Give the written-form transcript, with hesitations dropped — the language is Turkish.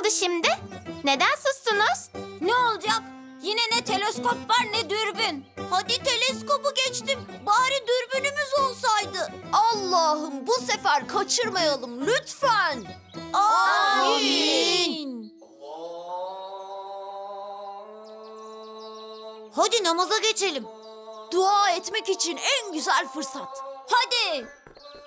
şimdi? Neden sustunuz? Ne olacak? Yine ne teleskop var ne dürbün. Hadi teleskobu geçtim. Bari dürbünümüz olsaydı. Allah'ım bu sefer kaçırmayalım lütfen. Amin. Hadi namaza geçelim. Dua etmek için en güzel fırsat. Hadi.